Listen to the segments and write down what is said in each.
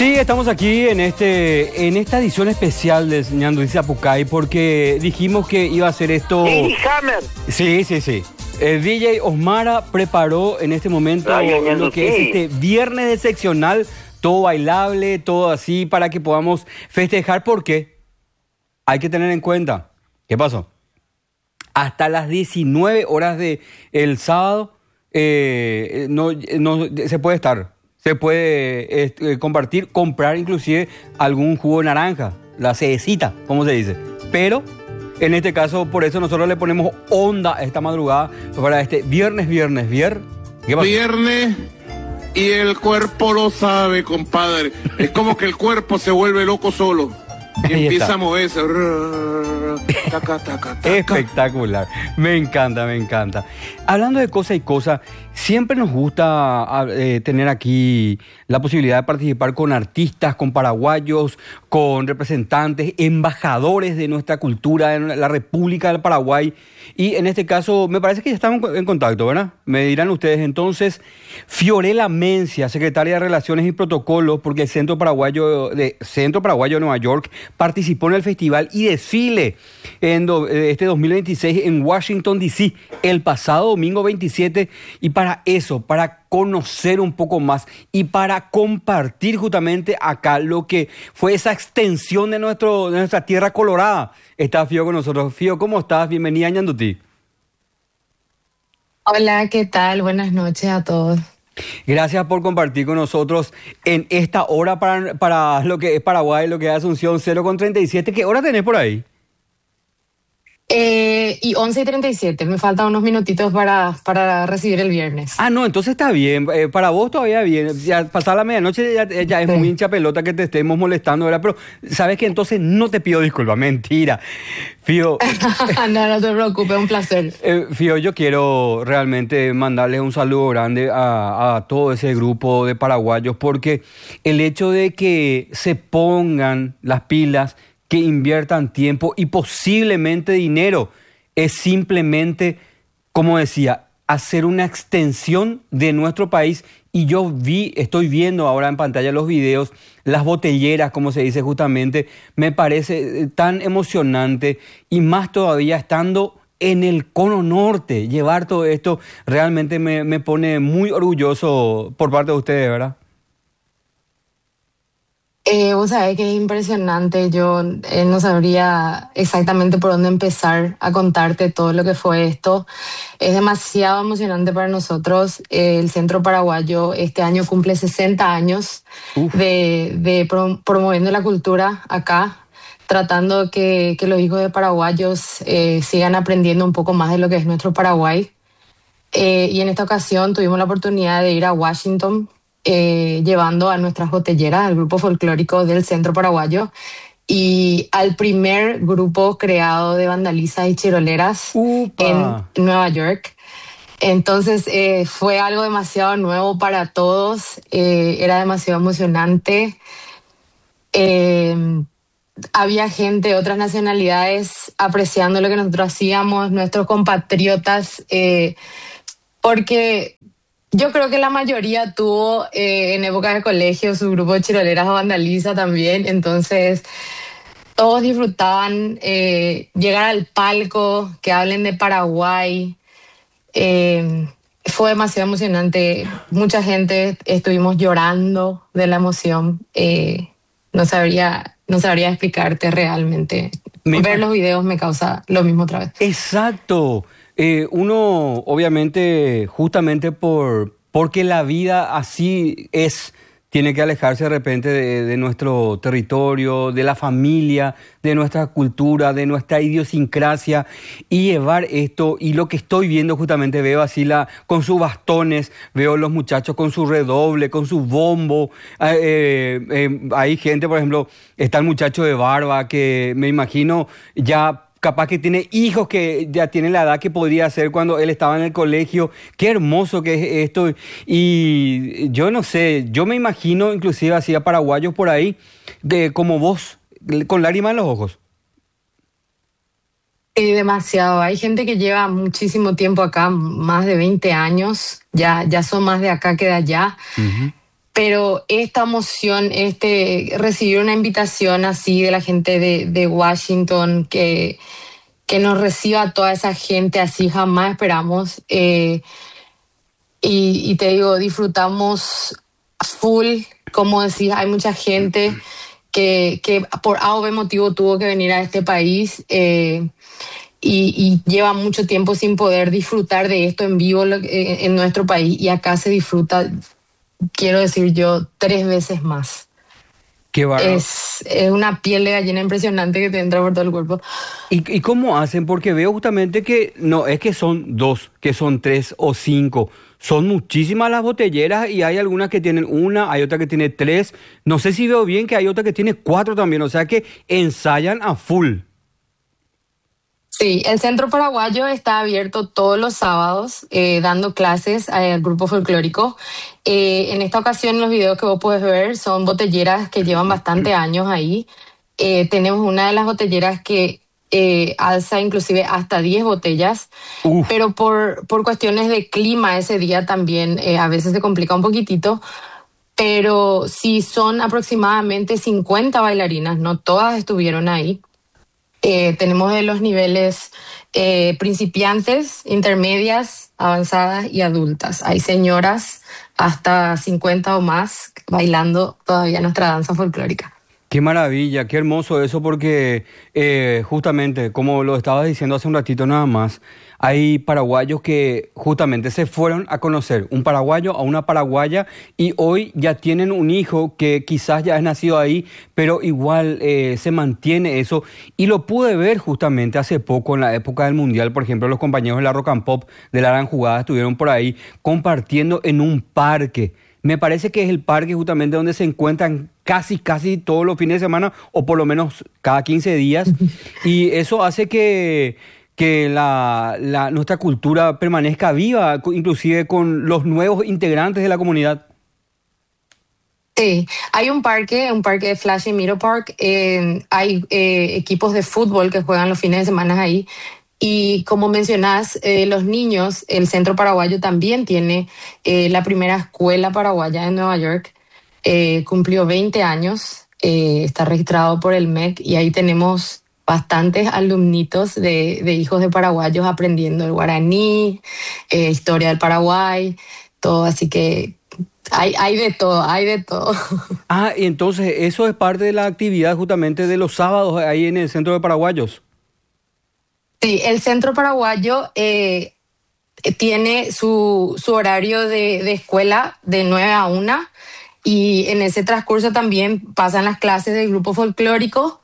Sí, estamos aquí en esta edición especial de Ñandutí Apucay porque dijimos que iba a ser esto... Lady Hammer. Sí. El DJ Osmara preparó en este momento lo que es este viernes excepcional, todo bailable, todo así, para que podamos festejar, porque hay que tener en cuenta, ¿qué pasó? Hasta las 19 horas del sábado no se puede estar. Se puede compartir, comprar inclusive algún jugo de naranja, la cecita, como se dice. Pero en este caso, por eso nosotros le ponemos onda esta madrugada para este viernes. ¿Qué pasa? Viernes y el cuerpo lo sabe, compadre. Es como que el cuerpo se vuelve loco solo. Y empieza a moverse. Espectacular. Me encanta. Hablando de cosa y cosa, siempre nos gusta tener aquí la posibilidad de participar con artistas, con paraguayos, con representantes, embajadores de nuestra cultura, de la República del Paraguay. Y en este caso, me parece que ya estamos en contacto, ¿verdad? Me dirán ustedes entonces. Fiorella Mencia, secretaria de Relaciones y Protocolos, porque el Centro Paraguayo de Nueva York participó en el festival y desfile en este 2026 en Washington, D.C., el pasado domingo 27, y para conocer un poco más y para compartir justamente acá lo que fue esa extensión de nuestra tierra colorada. Está Fío con nosotros. Fío, ¿cómo estás? Bienvenida a Ñandutí. Hola, ¿qué tal? Buenas noches a todos. Gracias por compartir con nosotros en esta hora para lo que es Paraguay, lo que es Asunción, 0:37. ¿Qué hora tenés por ahí? Y 11:37, me faltan unos minutitos para recibir el viernes. Ah, no, entonces está bien. Para vos todavía bien. Ya pasada la medianoche ya es muy hincha pelota que te estemos molestando, ¿verdad? Pero sabes que entonces no te pido disculpas, mentira. Fío. No te preocupes, un placer. Fío, yo quiero realmente mandarles un saludo grande a todo ese grupo de paraguayos, porque el hecho de que se pongan las pilas, que inviertan tiempo y posiblemente dinero, es simplemente, como decía, hacer una extensión de nuestro país. Y estoy viendo ahora en pantalla los videos, las botelleras, como se dice justamente, me parece tan emocionante, y más todavía estando en el cono norte, llevar todo esto realmente me pone muy orgulloso por parte de ustedes, ¿verdad? Vos sabés que es impresionante. Yo no sabría exactamente por dónde empezar a contarte todo lo que fue esto. Es demasiado emocionante para nosotros. El Centro Paraguayo este año cumple 60 años promoviendo la cultura acá, tratando que los hijos de paraguayos sigan aprendiendo un poco más de lo que es nuestro Paraguay. Y en esta ocasión tuvimos la oportunidad de ir a Washington, llevando a nuestras botelleras, al grupo folclórico del Centro Paraguayo, y al primer grupo creado de vandalizas y chiroleras en Nueva York. Entonces fue algo demasiado nuevo para todos, era demasiado emocionante. Había gente de otras nacionalidades apreciando lo que nosotros hacíamos, nuestros compatriotas, porque yo creo que la mayoría tuvo en época de colegio su grupo de chiroleras o vandaliza también. Entonces todos disfrutaban llegar al palco, que hablen de Paraguay. Fue demasiado emocionante. Mucha gente estuvimos llorando de la emoción. No sabría explicarte realmente. Ver los videos me causa lo mismo otra vez. Exacto. Uno, obviamente, justamente porque la vida así es, tiene que alejarse de repente de nuestro territorio, de la familia, de nuestra cultura, de nuestra idiosincrasia, y llevar esto. Y lo que estoy viendo justamente, veo así con sus bastones, veo los muchachos con su redoble, con su bombo. Hay gente, por ejemplo, está el muchacho de barba que me imagino ya capaz que tiene hijos que ya tienen la edad que podría ser cuando él estaba en el colegio. Qué hermoso que es esto. Y yo no sé, yo me imagino inclusive así a paraguayos por ahí, como vos, con lágrimas en los ojos. Demasiado. Hay gente que lleva muchísimo tiempo acá, más de 20 años. Ya son más de acá que de allá. Uh-huh. pero esta emoción, recibir una invitación así de la gente de Washington, que nos reciba toda esa gente así, jamás esperamos. Y te digo, disfrutamos full, como decís, hay mucha gente que por A o B motivo tuvo que venir a este país y lleva mucho tiempo sin poder disfrutar de esto en vivo en nuestro país, y acá se disfruta, quiero decir yo, 3 veces más. Qué bárbaro. Es una piel de gallina impresionante que te entra por todo el cuerpo. ¿Y cómo hacen? Porque veo justamente que no es que son 2, que son 3 o 5. Son muchísimas las botelleras y hay algunas que tienen 1, hay otra que tiene 3. No sé si veo bien que hay otra que tiene 4 también. O sea que ensayan a full. Sí, el Centro Paraguayo está abierto todos los sábados dando clases al grupo folclórico. En esta ocasión los videos que vos puedes ver son botelleras que llevan bastante años ahí. Tenemos una de las botelleras que alza inclusive hasta 10 botellas, Uf. pero por cuestiones de clima ese día también a veces se complica un poquitito. Pero sí son aproximadamente 50 bailarinas, no todas estuvieron ahí. Tenemos de los niveles principiantes, intermedias, avanzadas y adultas. Hay señoras hasta 50 o más bailando todavía nuestra danza folclórica. Qué maravilla, qué hermoso eso, porque justamente, como lo estabas diciendo hace un ratito nada más, hay paraguayos que justamente se fueron a conocer, un paraguayo a una paraguaya, y hoy ya tienen un hijo que quizás ya es nacido ahí, pero igual se mantiene eso. Y lo pude ver justamente hace poco, en la época del Mundial, por ejemplo, los compañeros de la Rock and Pop de la Gran Jugada estuvieron por ahí compartiendo en un parque. Me parece que es el parque justamente donde se encuentran casi todos los fines de semana, o por lo menos cada 15 días. Y eso hace que nuestra cultura permanezca viva, inclusive con los nuevos integrantes de la comunidad. Sí, hay un parque de Flash Meadow Park. Hay equipos de fútbol que juegan los fines de semana ahí. Y como mencionás, los niños, el Centro Paraguayo también tiene la primera escuela paraguaya en Nueva York. Cumplió 20 años, está registrado por el MEC, y ahí tenemos bastantes alumnitos de hijos de paraguayos aprendiendo el guaraní, historia del Paraguay, todo. Así que hay de todo, hay de todo. Ah, y entonces eso es parte de la actividad justamente de los sábados ahí en el Centro de Paraguayos. Sí, el Centro Paraguayo tiene su horario de escuela de 9 a 1, y en ese transcurso también pasan las clases del grupo folclórico,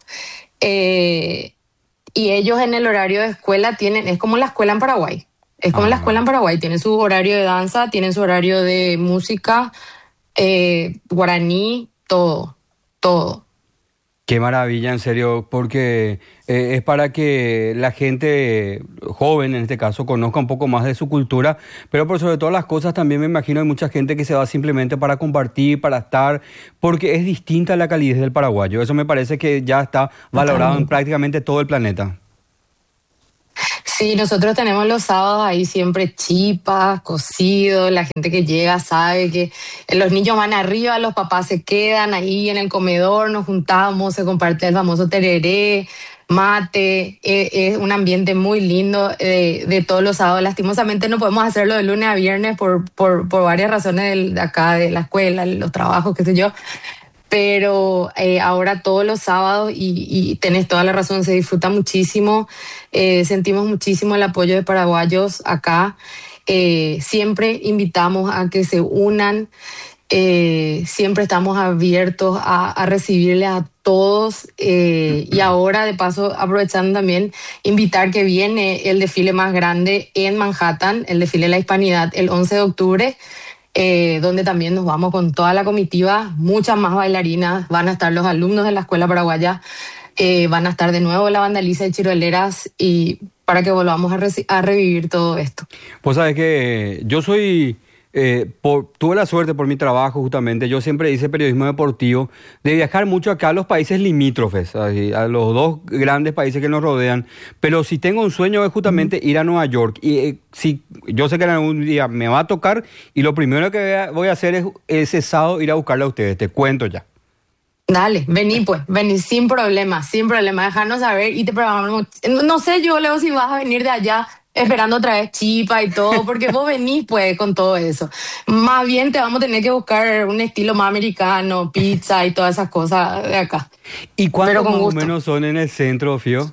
y ellos en el horario de escuela es como la escuela en Paraguay. Es como la escuela en Paraguay, tienen su horario de danza, tienen su horario de música, guaraní, todo. Qué maravilla, en serio, porque es para que la gente joven, en este caso, conozca un poco más de su cultura, pero por sobre todas las cosas también me imagino hay mucha gente que se va simplemente para compartir, para estar, porque es distinta la calidez del paraguayo. Eso me parece que ya está valorado en prácticamente todo el planeta. Sí, nosotros tenemos los sábados ahí siempre chipas, cocido, la gente que llega sabe que los niños van arriba, los papás se quedan ahí en el comedor, nos juntamos, se comparte el famoso tereré, mate, es un ambiente muy lindo de todos los sábados. Lastimosamente no podemos hacerlo de lunes a viernes por varias razones de acá, de la escuela, los trabajos, qué sé yo. Pero ahora todos los sábados, y tenés toda la razón, se disfruta muchísimo, sentimos muchísimo el apoyo de paraguayos acá, siempre invitamos a que se unan, siempre estamos abiertos a recibirles a todos, y ahora de paso aprovechando también invitar que viene el desfile más grande en Manhattan, el desfile de la Hispanidad, el 11 de octubre, donde también nos vamos con toda la comitiva, muchas más bailarinas, van a estar los alumnos de la escuela paraguaya, van a estar de nuevo la banda Lisa de Chiroleras, y para que volvamos a revivir todo esto. Pues sabes que yo soy tuve la suerte por mi trabajo justamente, yo siempre hice periodismo deportivo, de viajar mucho acá a los países limítrofes, así, a los dos grandes países que nos rodean, pero si tengo un sueño es justamente ir a Nueva York. Y si yo sé que en algún día me va a tocar y lo primero que voy a hacer es ese sábado ir a buscarla a ustedes, te cuento ya. Dale, vení pues, vení sin problema, dejarnos saber y te programamos. No sé yo, Leo, si vas a venir de allá esperando otra vez chipa y todo, porque vos venís pues con todo eso. Más bien te vamos a tener que buscar un estilo más americano, pizza y todas esas cosas de acá. ¿Y cuántos Pero con más o gusto. menos son en el centro, Fío?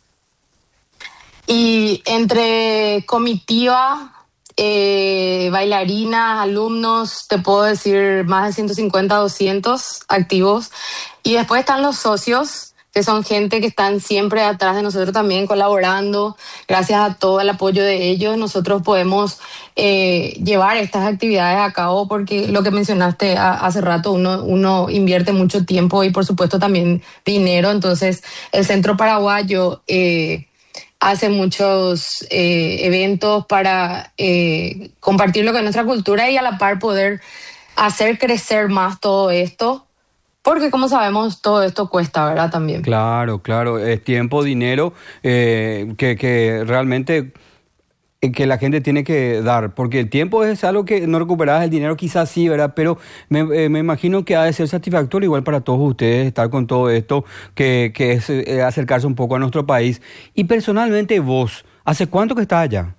Y entre comitiva, bailarinas, alumnos, te puedo decir más de 150, 200 activos. Y después están los socios, que son gente que están siempre atrás de nosotros también colaborando. Gracias a todo el apoyo de ellos, nosotros podemos llevar estas actividades a cabo porque lo que mencionaste hace rato, uno invierte mucho tiempo y por supuesto también dinero. Entonces, el Centro Paraguayo hace muchos eventos para compartir lo que es nuestra cultura y a la par poder hacer crecer más todo esto, porque como sabemos todo esto cuesta, ¿verdad? También. Claro, claro, es tiempo, dinero, que realmente que la gente tiene que dar, porque el tiempo es algo que no recuperabas, el dinero quizás sí, ¿verdad? Pero me imagino que ha de ser satisfactorio igual para todos ustedes estar con todo esto, que es acercarse un poco a nuestro país. Y personalmente vos, ¿hace cuánto que estás allá?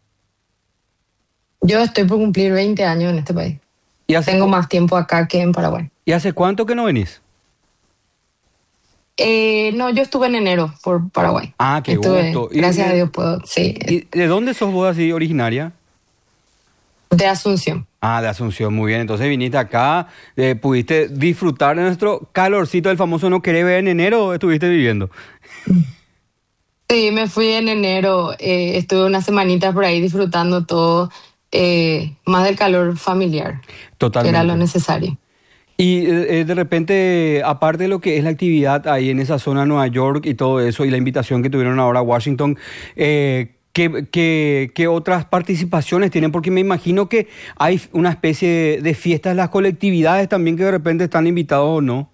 Yo estoy por cumplir 20 años en este país. Tengo más tiempo acá que en Paraguay. ¿Y hace cuánto que no venís? No, yo estuve en enero por Paraguay. Ah, qué gusto. Gracias a Dios puedo, sí. ¿Y de dónde sos vos así originaria? De Asunción. Ah, de Asunción, muy bien. Entonces viniste acá, pudiste disfrutar de nuestro calorcito del famoso no querer ver en enero, ¿o estuviste viviendo? Sí, me fui en enero, estuve unas semanitas por ahí disfrutando todo, más del calor familiar. Totalmente. Que era lo necesario. Y de repente, aparte de lo que es la actividad ahí en esa zona de Nueva York y todo eso, y la invitación que tuvieron ahora a Washington, ¿qué otras participaciones tienen? Porque me imagino que hay una especie de fiestas, las colectividades también que de repente están invitados o no.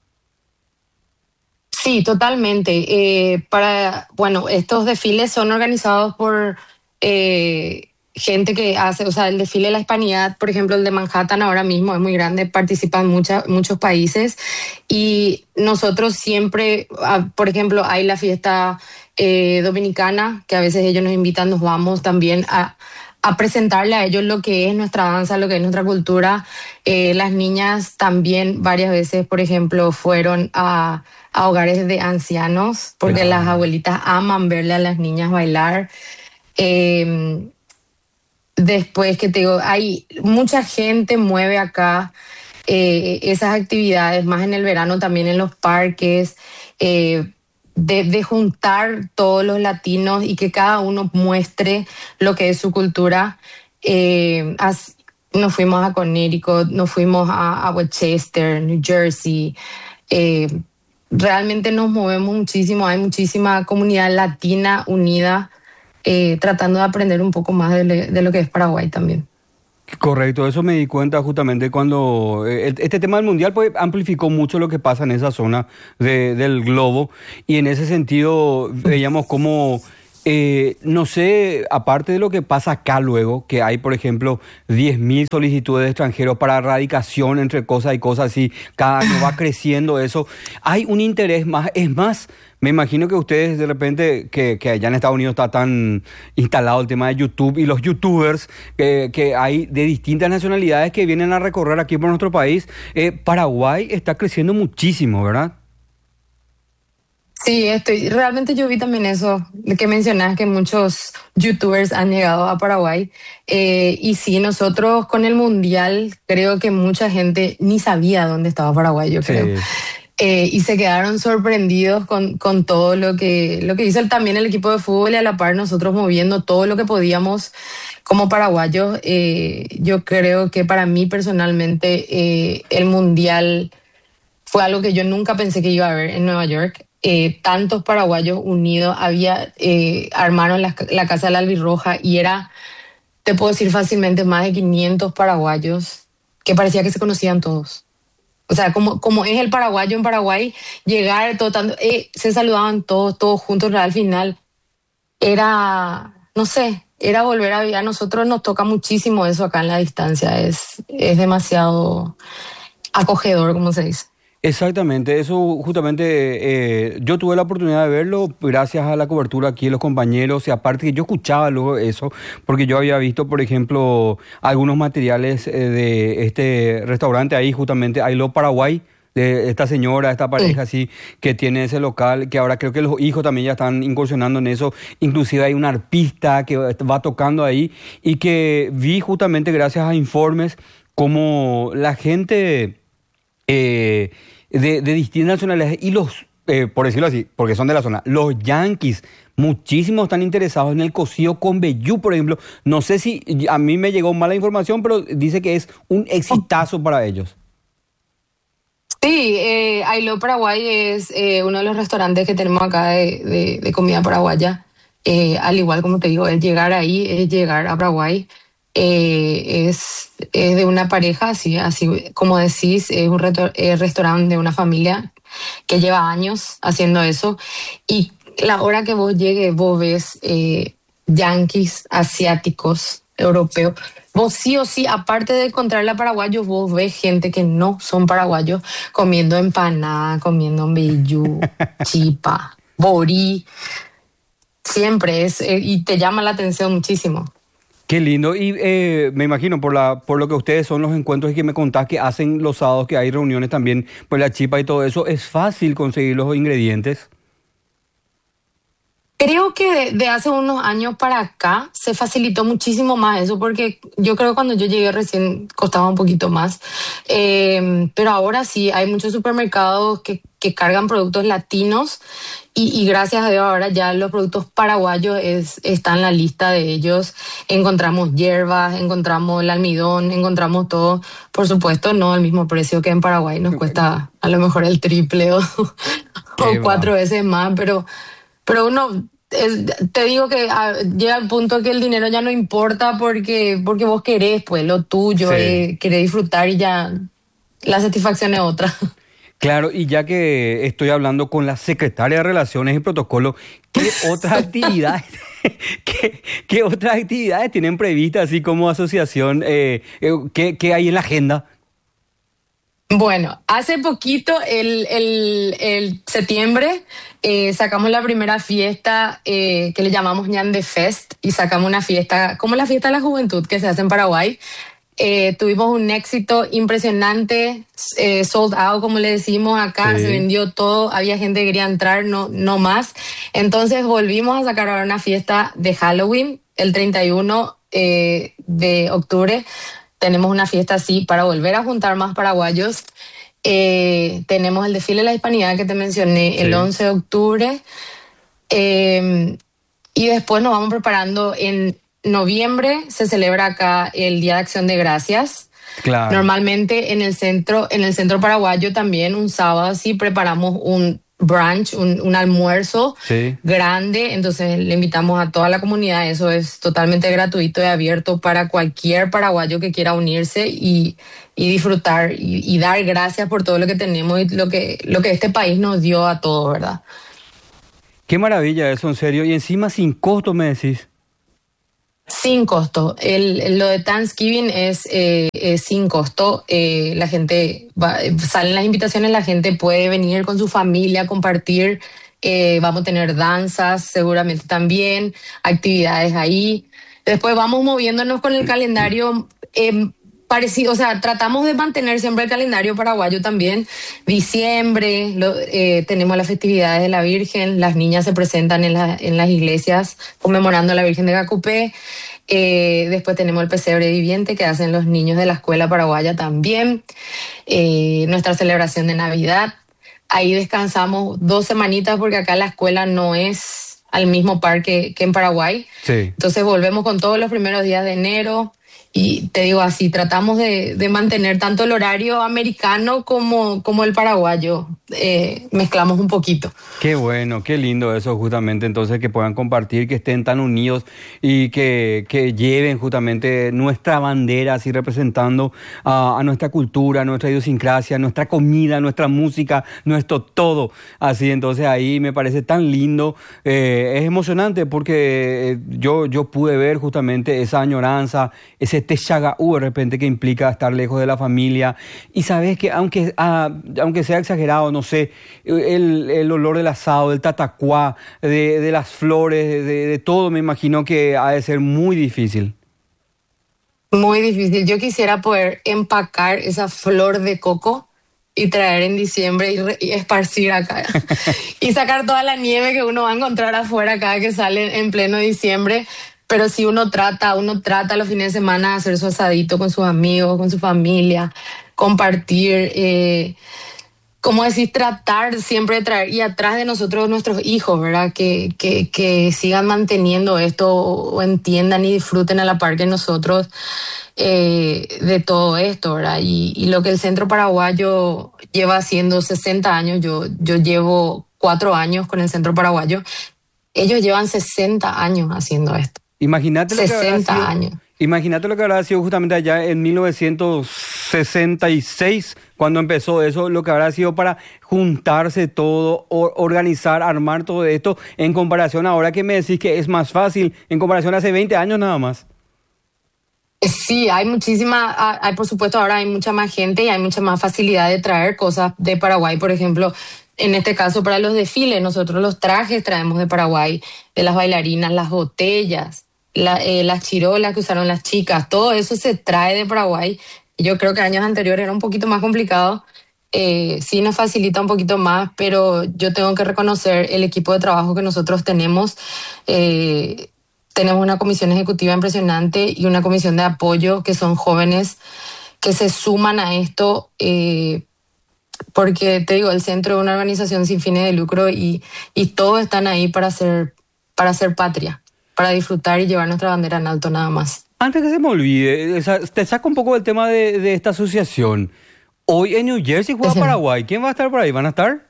Sí, totalmente. Bueno, estos desfiles son organizados por gente que hace, o sea, el desfile de la Hispanidad, por ejemplo, el de Manhattan ahora mismo es muy grande, participan muchos países y nosotros siempre, por ejemplo, hay la fiesta dominicana, que a veces ellos nos invitan, nos vamos también a presentarle a ellos lo que es nuestra danza, lo que es nuestra cultura. Las niñas también varias veces, por ejemplo, fueron a hogares de ancianos, porque las abuelitas aman verle a las niñas bailar. Después, que te digo, hay mucha gente mueve acá esas actividades, más en el verano también en los parques, de juntar todos los latinos y que cada uno muestre lo que es su cultura. Nos fuimos a Connecticut, nos fuimos a Westchester, New Jersey. Realmente nos movemos muchísimo, hay muchísima comunidad latina unida, tratando de aprender un poco más de lo que es Paraguay también. Correcto, eso me di cuenta justamente cuando este tema del mundial pues amplificó mucho lo que pasa en esa zona del globo, y en ese sentido veíamos como no sé, aparte de lo que pasa acá luego, que hay por ejemplo 10.000 solicitudes de extranjeros para erradicación entre cosas y cosas así, cada año va creciendo eso, hay un interés más, es más. Me imagino que ustedes de repente, que allá en Estados Unidos está tan instalado el tema de YouTube y los youtubers que hay de distintas nacionalidades que vienen a recorrer aquí por nuestro país. Paraguay está creciendo muchísimo, ¿verdad? Sí, realmente yo vi también eso, de que mencionas que muchos youtubers han llegado a Paraguay. Y sí, nosotros con el Mundial creo que mucha gente ni sabía dónde estaba Paraguay, yo creo. Y se quedaron sorprendidos con todo lo que hizo también el equipo de fútbol, y a la par nosotros moviendo todo lo que podíamos como paraguayos. Yo creo que para mí personalmente el Mundial fue algo que yo nunca pensé que iba a ver en Nueva York. Tantos paraguayos unidos, armaron la Casa de la Albirroja y era te puedo decir fácilmente más de 500 paraguayos que parecía que se conocían todos. O sea, como es el paraguayo en Paraguay, llegar, se saludaban todos juntos, al final era, no sé, era volver a vivir. A nosotros nos toca muchísimo eso acá en la distancia, es demasiado acogedor, como se dice. Exactamente, eso justamente yo tuve la oportunidad de verlo gracias a la cobertura aquí de los compañeros y aparte que yo escuchaba luego eso, porque yo había visto, por ejemplo, algunos materiales de este restaurante ahí justamente, I Love Paraguay, de esta señora, esta pareja así que tiene ese local, que ahora creo que los hijos también ya están incursionando en eso, inclusive hay un arpista que va tocando ahí y que vi justamente gracias a informes como la gente de distintas nacionalidades y por decirlo así, porque son de la zona, los yanquis, muchísimos están interesados en el cocido con vellú, por ejemplo. No sé si a mí me llegó mala información, pero dice que es un exitazo para ellos. Sí, I Love Paraguay es uno de los restaurantes que tenemos acá de comida paraguaya. Al igual como te digo, es llegar ahí, es llegar a Paraguay. Es de una pareja, así como decís, es un restaurante de una familia que lleva años haciendo eso. Y la hora que vos llegues, vos ves yanquis, asiáticos, europeos. Vos sí o sí, aparte de encontrarle a paraguayos, vos ves gente que no son paraguayos comiendo empanada, comiendo mbejú, chipa, borí. Siempre y te llama la atención muchísimo. Qué lindo. Y me imagino, por lo que ustedes son los encuentros y que me contás que hacen los sábados, que hay reuniones también, pues la chipa y todo eso, ¿es fácil conseguir los ingredientes? Creo que de hace unos años para acá se facilitó muchísimo más eso, porque yo creo que cuando yo llegué recién costaba un poquito más. Pero ahora sí, hay muchos supermercados que cargan productos latinos y gracias a Dios ahora ya los productos paraguayos están en la lista de ellos. Encontramos hierbas, encontramos el almidón, encontramos todo. Por supuesto, no al mismo precio que en Paraguay, nos cuesta a lo mejor el triple o 4 veces más, pero uno, te digo que llega al punto que el dinero ya no importa porque vos querés, pues, lo tuyo, Sí. querés disfrutar y ya la satisfacción es otra. Claro, y ya que estoy hablando con la secretaria de Relaciones y Protocolo, ¿qué otras actividades, qué otras actividades tienen previstas así como asociación? ¿Qué hay en la agenda? Bueno, hace poquito, el septiembre, sacamos la primera fiesta que le llamamos Ñande Fest y sacamos una fiesta, como la fiesta de la juventud que se hace en Paraguay. Tuvimos un éxito impresionante, sold out, como le decimos acá, Sí. se vendió todo, había gente que quería entrar, no más. Entonces volvimos a sacar ahora una fiesta de Halloween, el 31 de octubre. Tenemos una fiesta así para volver a juntar más paraguayos. Tenemos el desfile de la Hispanidad que te mencioné el Sí. 11 de octubre. Y después nos vamos preparando. En noviembre se celebra acá el Día de Acción de Gracias. Claro. Normalmente en el centro paraguayo también un sábado así preparamos un brunch, un almuerzo Sí. grande, entonces le invitamos a toda la comunidad, eso es totalmente gratuito y abierto para cualquier paraguayo que quiera unirse y disfrutar y dar gracias por todo lo que tenemos y lo que este país nos dio a todos, ¿verdad? Qué maravilla eso, en serio. Y encima sin costo, me decís. Sin costo. Lo de Thanksgiving es sin costo. La gente salen las invitaciones, la gente puede venir con su familia, compartir. Vamos a tener danzas seguramente también, actividades ahí. Después vamos moviéndonos con el calendario parecido, o sea, tratamos de mantener siempre el calendario paraguayo también. Diciembre, tenemos las festividades de la Virgen, las niñas se presentan en las iglesias conmemorando a la Virgen de Gacupé. Después tenemos el pesebre viviente que hacen los niños de la escuela paraguaya también. Nuestra celebración de Navidad. Ahí descansamos 2 semanitas porque acá la escuela no es al mismo par que en Paraguay. Sí. Entonces volvemos con todos los primeros días de enero. Y te digo así, tratamos de mantener tanto el horario americano como el paraguayo. mezclamos un poquito. Qué bueno, qué lindo eso justamente, entonces que puedan compartir, que estén tan unidos y que lleven justamente nuestra bandera así representando a nuestra cultura, nuestra idiosincrasia, nuestra comida, nuestra música, nuestro todo. Así, entonces ahí me parece tan lindo, es emocionante porque yo pude ver justamente esa añoranza, ese techagaú de repente que implica estar lejos de la familia. Y sabes que aunque sea exagerado, no sé, el olor del asado, del tatacuá, de las flores, de todo, me imagino que ha de ser muy difícil. Muy difícil. Yo quisiera poder empacar esa flor de coco y traer en diciembre y esparcir acá. Y sacar toda la nieve que uno va a encontrar afuera cada que sale en pleno diciembre. Pero si uno trata los fines de semana a hacer su asadito con sus amigos, con su familia, compartir, como decir, tratar siempre de traer y atrás de nosotros nuestros hijos, ¿verdad? Que sigan manteniendo esto o entiendan y disfruten a la par que nosotros de todo esto, ¿verdad? Y lo que el Centro Paraguayo lleva haciendo 60 años, yo llevo 4 años con el Centro Paraguayo, ellos llevan 60 años haciendo esto. Imagínate lo que 60 años. Imagínate lo que habrá sido justamente allá en 1966, cuando empezó eso, lo que habrá sido para juntarse todo, organizar, armar todo esto, en comparación ahora que me decís que es más fácil, en comparación a hace 20 años nada más. Sí, hay por supuesto, ahora hay mucha más gente y hay mucha más facilidad de traer cosas de Paraguay, por ejemplo. En este caso, para los desfiles, nosotros los trajes traemos de Paraguay, de las bailarinas, las botellas, las chirolas que usaron las chicas, todo eso se trae de Paraguay. Yo creo que años anteriores era un poquito más complicado, sí nos facilita un poquito más, pero yo tengo que reconocer el equipo de trabajo que nosotros tenemos. Tenemos una comisión ejecutiva impresionante y una comisión de apoyo que son jóvenes que se suman a esto, porque te digo, el centro es una organización sin fines de lucro y todos están ahí para hacer patria, para disfrutar y llevar nuestra bandera en alto nada más. Antes que se me olvide, te saco un poco del tema de esta asociación. Hoy en New Jersey juega Paraguay. ¿Quién va a estar por ahí? ¿Van a estar?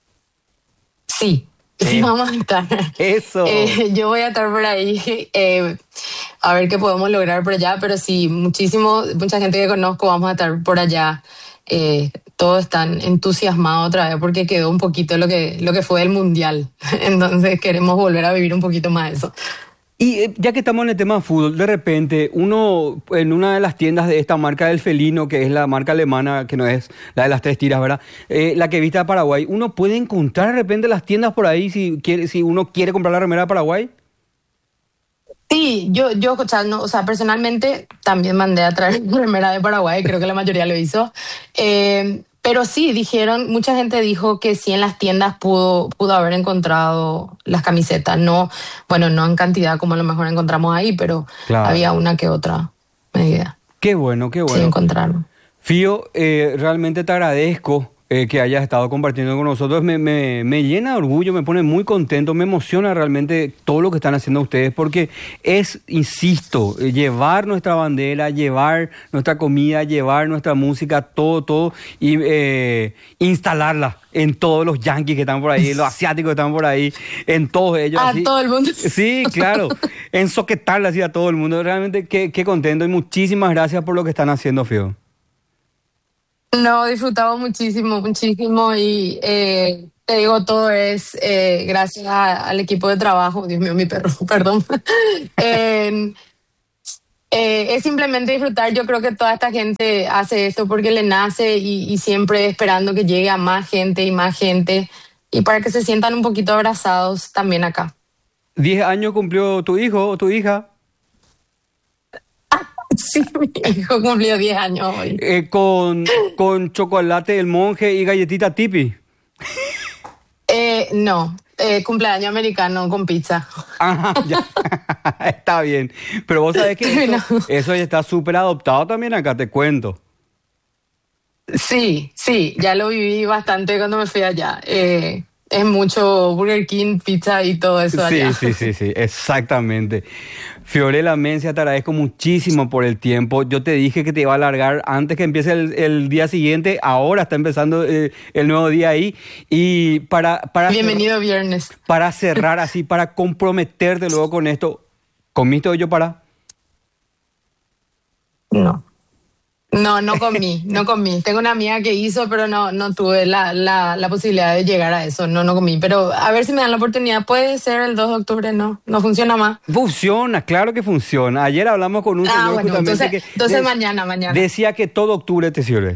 Sí. Sí, vamos a estar. Eso. Yo voy a estar por ahí a ver qué podemos lograr por allá, pero sí, mucha gente que conozco vamos a estar por allá. Todos están entusiasmados otra vez porque quedó un poquito lo que fue el Mundial. Entonces queremos volver a vivir un poquito más eso. Y ya que estamos en el tema de fútbol, de repente uno en una de las tiendas de esta marca del Felino, que es la marca alemana, que no es la de las 3 tiras, ¿verdad? La que viste a Paraguay, uno puede encontrar de repente las tiendas por ahí si uno quiere comprar la remera de Paraguay. Sí, yo personalmente también mandé a traer remera de Paraguay, creo que la mayoría lo hizo. Pero sí, mucha gente dijo que sí en las tiendas pudo haber encontrado las camisetas. No en cantidad como a lo mejor encontramos ahí, pero claro, había una que otra medida. Qué bueno. Sí, encontraron. Fío, realmente te agradezco que hayas estado compartiendo con nosotros. Me llena de orgullo, me pone muy contento, me emociona realmente todo lo que están haciendo ustedes, porque insisto, llevar nuestra bandera, llevar nuestra comida, llevar nuestra música, todo, y instalarla en todos los yanquis que están por ahí, los asiáticos que están por ahí, en todos ellos. A todo el mundo. Sí, claro, ensoquetarla así a todo el mundo. Realmente qué contento y muchísimas gracias por lo que están haciendo, Fío. No, disfrutamos muchísimo y te digo, todo es gracias al equipo de trabajo. Dios mío, mi perro, perdón. Es simplemente disfrutar. Yo creo que toda esta gente hace esto porque le nace y siempre esperando que llegue a más gente y para que se sientan un poquito abrazados también acá. 10 años cumplió tu hijo o tu hija. Sí, mi hijo cumplió 10 años hoy. Con chocolate del monje y galletita tipi. No, cumpleaños americano con pizza. Ajá, ya. Está bien. Pero vos sabés que eso ya está súper adoptado también acá, te cuento. Sí, ya lo viví bastante cuando me fui allá. es mucho Burger King, pizza y todo eso allá. Sí, exactamente. Fiorella Mencia, te agradezco muchísimo por el tiempo. Yo te dije que te iba a alargar antes que empiece el día siguiente. Ahora está empezando el nuevo día ahí. Y para Bienvenido viernes. Para cerrar así, para comprometerte luego con esto, ¿comiste hoy yo para? No comí. Tengo una amiga que hizo, pero no tuve la posibilidad de llegar a eso. No comí. Pero a ver si me dan la oportunidad. Puede ser el 2 de octubre, no funciona más. Funciona, claro que funciona. Ayer hablamos con un señor bueno, justamente entonces mañana. Decía que todo octubre te sirve.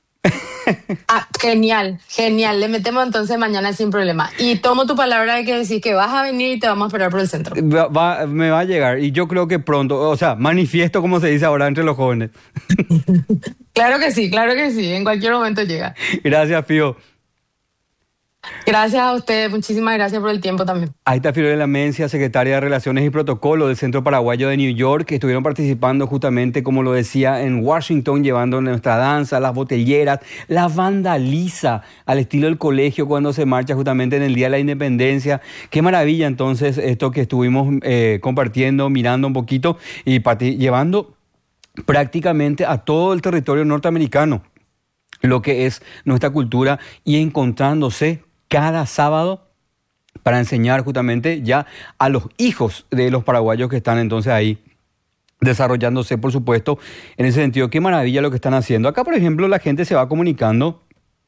Genial. Le metemos entonces mañana sin problema. Y tomo tu palabra de que decís que vas a venir y te vamos a esperar por el centro. Me va a llegar y yo creo que pronto, o sea, manifiesto como se dice ahora entre los jóvenes. Claro que sí, en cualquier momento llega. Gracias, Fío. Gracias a usted, muchísimas gracias por el tiempo también. Ahí está Fiorella Mencia, secretaria de Relaciones y Protocolo del Centro Paraguayo de New York, que estuvieron participando justamente, como lo decía, en Washington, llevando nuestra danza, las botelleras, la vandaliza al estilo del colegio cuando se marcha justamente en el Día de la Independencia. Qué maravilla entonces esto que estuvimos compartiendo, mirando un poquito y llevando prácticamente a todo el territorio norteamericano lo que es nuestra cultura y encontrándose cada sábado para enseñar justamente ya a los hijos de los paraguayos que están entonces ahí desarrollándose, por supuesto, en ese sentido. Qué maravilla lo que están haciendo. Acá, por ejemplo, la gente se va comunicando,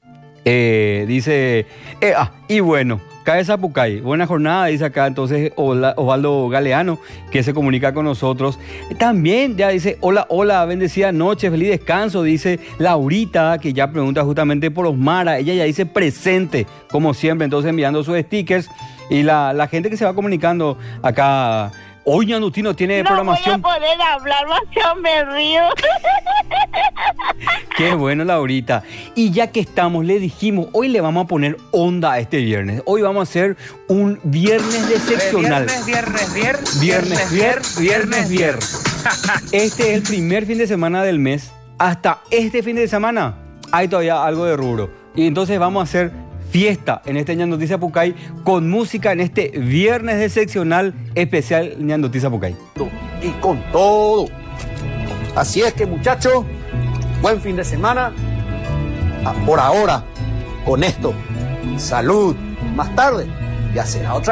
dice, y bueno, cae Zapucay, buena jornada, dice acá entonces Osvaldo Galeano, que se comunica con nosotros. También ya dice, hola, bendecida noche, feliz descanso, dice Laurita, que ya pregunta justamente por Osmara. Ella ya dice presente, como siempre, entonces enviando sus stickers. Y la gente que se va comunicando acá. Hoy Ñandutino tiene programación. No voy a poder hablar más, yo me río. Qué bueno, Laurita. Y ya que estamos, le dijimos, hoy le vamos a poner onda a este viernes. Hoy vamos a hacer un viernes decepcional. Viernes. Este es el primer fin de semana del mes. Hasta este fin de semana hay todavía algo de rubro. Y entonces vamos a hacer fiesta en este Ñandutí Pucay con música en este viernes decepcional especial Ñandutí Pucay. Y con todo. Así es que, muchachos, buen fin de semana. Por ahora, con esto, salud. Más tarde ya será otra.